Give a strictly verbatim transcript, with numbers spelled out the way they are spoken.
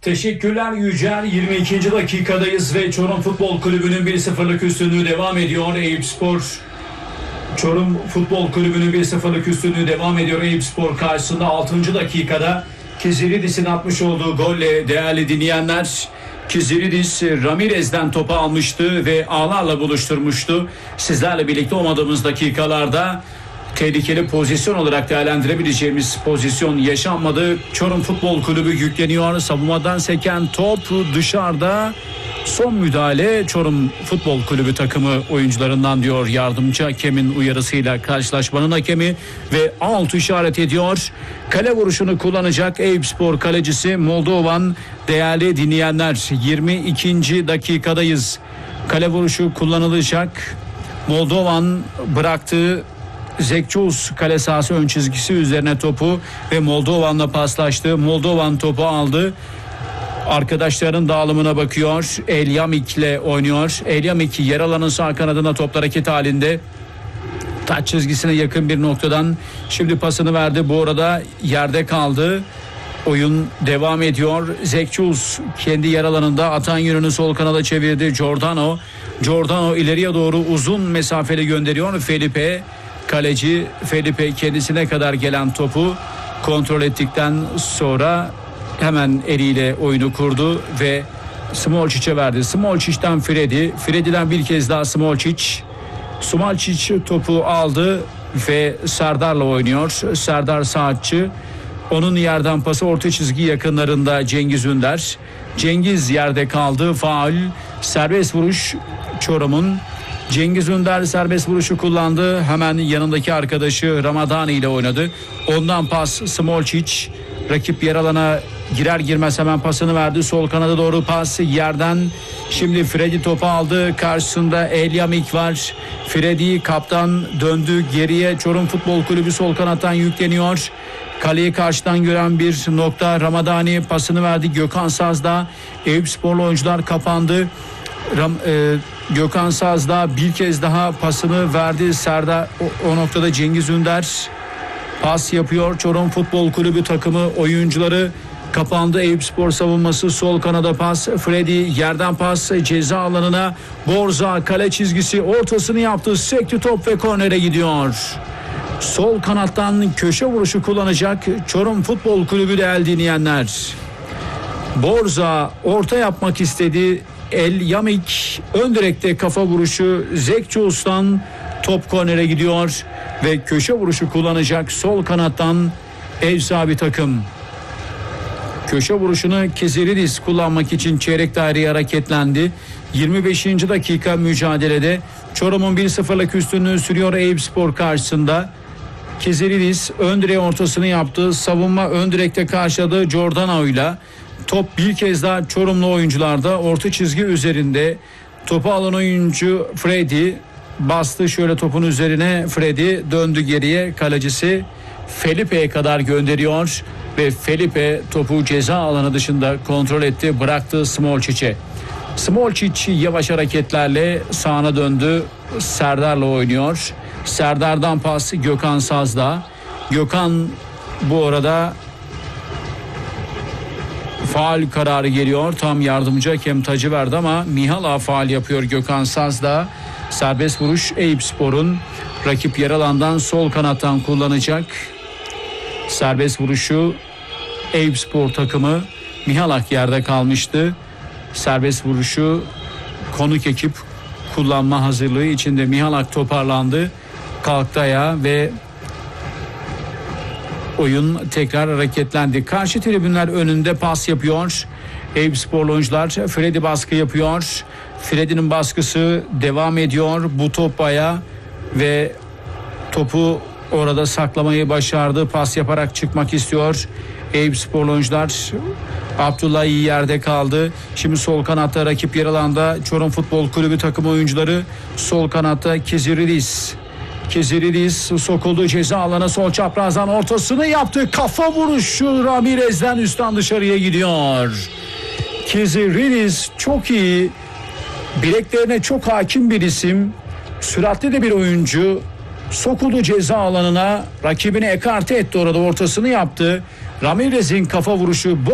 Teşekkürler Yücel. yirmi ikinci dakikadayız ve Çorum Futbol Kulübü'nün bir sıfırlık üstünlüğü devam ediyor. Eyüpspor Çorum Futbol Kulübü'nün bir sıfırlık üstünlüğü devam ediyor. Eyüpspor karşısında altıncı dakikada Kiziridis'in atmış olduğu golle değerli dinleyenler, Kiziridis Ramirez'den topu almıştı ve ağlarla buluşturmuştu. Sizlerle birlikte olmadığımız dakikalarda tehlikeli pozisyon olarak değerlendirebileceğimiz pozisyon yaşanmadı. Çorum Futbol Kulübü yükleniyor. Savunmadan seken top dışarıda. Son müdahale Çorum Futbol Kulübü takımı oyuncularından diyor yardımcı hakemin uyarısıyla karşılaşmanın hakemi ve out işaret ediyor. Kale vuruşunu kullanacak Eyüpspor kalecisi Moldovan. Değerli dinleyenler, yirmi ikinci dakikadayız. Kale vuruşu kullanılacak. Moldovan bıraktığı Zekçuz kale sahası ön çizgisi üzerine topu ve Moldovan'la paslaştı. Moldovan topu aldı. Arkadaşların dağılımına bakıyor. Elyamik'le oynuyor. Elyamik yer alanın sağ kanadına toplar hareket halinde. Taç çizgisine yakın bir noktadan şimdi pasını verdi. Bu arada yerde kaldı. Oyun devam ediyor. Zekçuz kendi yer alanında atan yönünü sol kanada çevirdi. Giordano. Giordano ileriye doğru uzun mesafeli gönderiyor. Felipe, kaleci Felipe kendisine kadar gelen topu kontrol ettikten sonra hemen eliyle oyunu kurdu ve Smolčić'e verdi. Smolčić'ten Fredi. Fredi'den bir kez daha Smolčić. Smolčić topu aldı ve Serdar'la oynuyor. Serdar Saatçı. Onun yerden pası orta çizgi yakınlarında Cengiz Ünder. Cengiz yerde kaldı. Faul. Serbest vuruş Çorum'un. Cengiz Ünder serbest vuruşu kullandı. Hemen yanındaki arkadaşı Ramadani ile oynadı. Ondan pas Smolčić. Rakip yer alana girer girmez hemen pasını verdi. Sol kanada doğru pas yerden. Şimdi Fredi topu aldı. Karşısında Elyamik var. Fredi kaptan döndü geriye. Çorum Futbol Kulübü sol kanattan yükleniyor. Kaleyi karşıdan gören bir nokta. Ramadani pasını verdi. Gökhan Saz'da. Eyüpsporlu oyuncular kapandı. Ram, e, Gökhan Saz'da bir kez daha pasını verdi. Serdar o, o noktada Cengiz Ünder pas yapıyor. Çorum Futbol Kulübü takımı oyuncuları kapandı. Eyüpspor savunması sol kanada pas. Fredi yerden pas ceza alanına. Borza kale çizgisi ortasını yaptı. Sekti top ve kornere gidiyor. Sol kanattan köşe vuruşu kullanacak Çorum Futbol Kulübü değerli dinleyenler. Borza orta yapmak istedi. Elyamik ön direkte kafa vuruşu Zekçuz'dan top kornere gidiyor ve köşe vuruşu kullanacak sol kanattan ev sahibi takım. Köşe vuruşunu Kiziridis kullanmak için çeyrek daireye hareketlendi. yirmi beşinci dakika mücadelede Çorum'un bir sıfırlık üstünlüğü sürüyor Eyüpspor karşısında. Kiziridis ön direğe ortasını yaptı. Savunma ön direkte karşıladı Giordano'yla. Top bir kez daha Çorumlu oyuncularda orta çizgi üzerinde. Topu alan oyuncu Fredi bastı şöyle topun üzerine. Fredi döndü geriye, kalecisi Felipe'ye kadar gönderiyor ve Felipe topu ceza alanı dışında kontrol etti, bıraktı Smolčić'e. Smolčić yavaş hareketlerle sağına döndü. Serdar'la oynuyor. Serdar'dan pas Gökhan Saz'da. Gökhan bu arada faul kararı geliyor. Tam yardımcı hakem tacı verdi ama Mihala faul yapıyor Gökhan Saz'da. Serbest vuruş Eyüpspor'un rakip yer alandan sol kanattan kullanacak. Serbest vuruşu Eyüpspor takımı. Mihalak yerde kalmıştı. Serbest vuruşu konuk ekip kullanma hazırlığı içinde. Mihalak toparlandı. Kalktı ayağa ve oyun tekrar hareketlendi. Karşı tribünler önünde pas yapıyor Eyüpsporlu oyuncular. Fredi baskı yapıyor. Fredi'nin baskısı devam ediyor. Bu top ayağı ve topu orada saklamayı başardı. Pas yaparak çıkmak istiyor Eyüpsporlu oyuncular. Abdullah iyi yerde kaldı. Şimdi sol kanatta rakip yer alanda Çorum Futbol Kulübü takım oyuncuları. Sol kanatta Kiziridis. Kiziridis sokuldu ceza alana, sol çaprazdan ortasını yaptı. Kafa vuruşu Ramirez'den üstten dışarıya gidiyor. Kiziridis çok iyi. Bileklerine çok hakim bir isim. Süratli de bir oyuncu. Sokuldu ceza alanına. Rakibini ekarte etti, orada ortasını yaptı. Ramirez'in kafa vuruşu